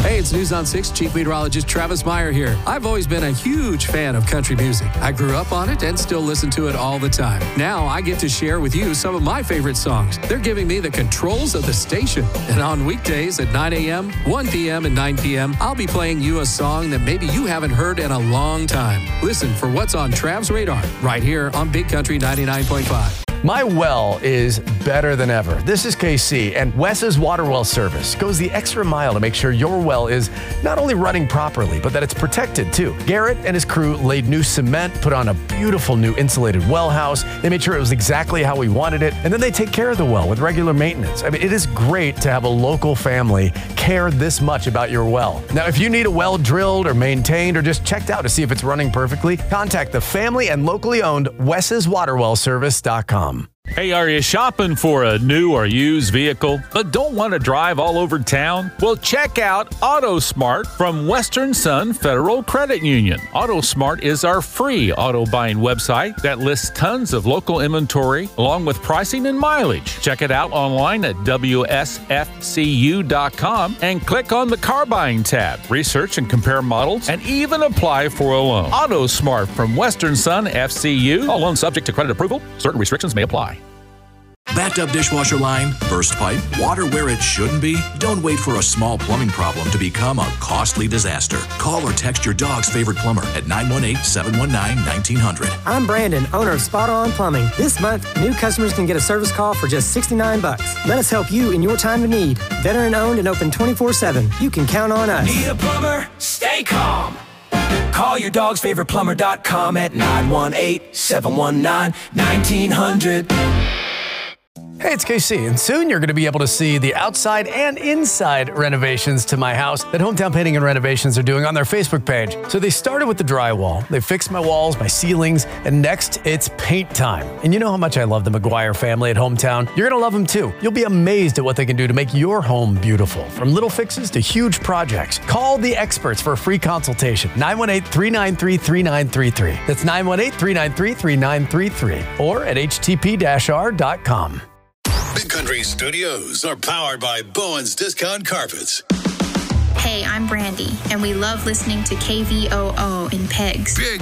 Hey, it's News on 6, Chief Meteorologist Travis Meyer here. I've always been a huge fan of country music. I grew up on it and still listen to it all the time. Now I get to share with you some of my favorite songs. They're giving me the controls of the station. And on weekdays at 9 a.m., 1 p.m., and 9 p.m., I'll be playing you a song that maybe you haven't heard in a long time. Listen for what's on Trav's radar right here on Big Country 99.5. My well is better than ever. This is KC, and Wes's Water Well Service goes the extra mile to make sure your well is not only running properly, but that it's protected too. Garrett and his crew laid new cement, put on a beautiful new insulated well house. They made sure it was exactly how we wanted it, and then they take care of the well with regular maintenance. I mean, it is great to have a local family care this much about your well. Now, if you need a well drilled or maintained or just checked out to see if it's running perfectly, contact the family and locally owned wes'swaterwellservice.com. Hey, are you shopping for a new or used vehicle but don't want to drive all over town? Well, check out AutoSmart from Western Sun Federal Credit Union. AutoSmart is our free auto buying website that lists tons of local inventory along with pricing and mileage. Check it out online at WSFCU.com and click on the car buying tab. Research and compare models and even apply for a loan. AutoSmart from Western Sun FCU. All loans subject to credit approval. Certain restrictions may apply. Backed up dishwasher line, burst pipe, water where it shouldn't be? Don't wait for a small plumbing problem to become a costly disaster. Call or text your dog's favorite plumber at 918-719-1900. I'm Brandon, owner of Spot On Plumbing. This month, new customers can get a service call for just $69. Let us help you in your time of need. Veteran owned and open 24/7. You can count on us. Need a plumber? Stay calm. Call your dog's favorite plumber.com at 918-719-1900. Hey, it's KC, and soon you're going to be able to see the outside and inside renovations to my house that Hometown Painting and Renovations are doing on their Facebook page. So they started with the drywall, they fixed my walls, my ceilings, and next it's paint time. And you know how much I love the McGuire family at Hometown. You're going to love them too. You'll be amazed at what they can do to make your home beautiful, from little fixes to huge projects. Call the experts for a free consultation, 918-393-3933. That's 918-393-3933, or at htp-r.com. Big Country Studios are powered by Bowen's Discount Carpets. Hey, I'm Brandy, and we love listening to KVOO in Pegs. Big